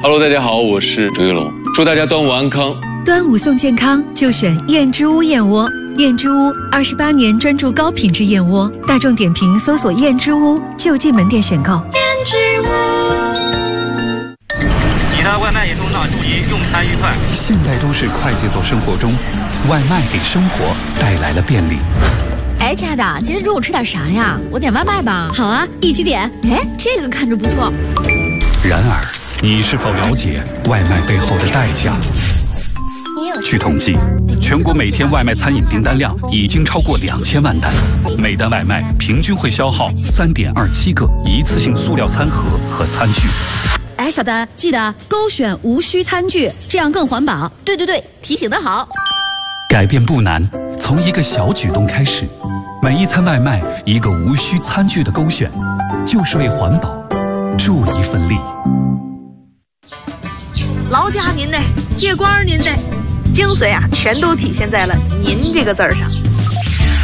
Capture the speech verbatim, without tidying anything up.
Hello， 大家好，我是周一龙，祝大家端午安康。 端午送健康，就选燕之屋燕窝。燕之屋二十八年专注高品质燕窝，大众点评搜索燕之屋就近门店选购。燕之屋。 你的外卖也送到，祝您用餐愉快。 现代都市快节奏生活中，外卖给生活带来了便利。 哎，亲爱的，今天中午吃点啥呀？我点外卖吧。 好啊，一起点。 哎，这个看着不错。 然而，你是否了解外卖背后的代价？据统计，全国每天外卖餐饮订单量已经超过两千万单，每单外卖平均会消耗三点二七个一次性塑料餐盒和餐具。 哎，小丹，记得勾选无需餐具，这样更环保。 对对对，提醒得好。 改变不难，从一个小举动开始，每一餐外卖一个无需餐具的勾选，就是为环保助一份力。 劳驾您呢，借光您呢，精髓啊，全都体现在了“您”这个字儿上。